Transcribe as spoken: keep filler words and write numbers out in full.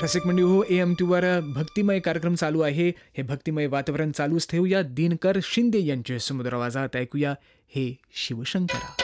रसिक मंडळी हो, ए एम टीवर भक्तिमय कार्यक्रम चालू आहे. हे भक्तिमय वातावरण चालूच ठेवूया. दिनकर शिंदे यांचे सुमधुर आवाजात ऐकूया हे शिवशंकरा.